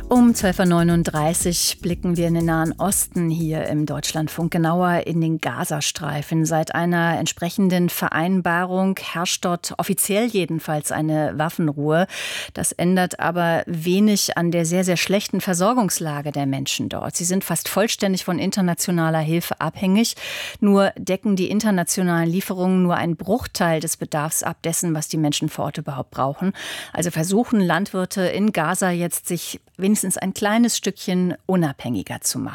Um 12.39 Uhr blicken wir in den Nahen Osten hier im Deutschlandfunk, genauer in den Gazastreifen. Seit einer entsprechenden Vereinbarung herrscht dort offiziell jedenfalls eine Waffenruhe. Das ändert aber wenig an der sehr, sehr schlechten Versorgungslage der Menschen dort. Sie sind fast vollständig von internationaler Hilfe abhängig. Nur decken die internationalen Lieferungen nur einen Bruchteil des Bedarfs ab, dessen, was die Menschen vor Ort überhaupt brauchen. Also versuchen Landwirte in Gaza jetzt, sich wenigstens ein kleines Stückchen unabhängiger zu machen.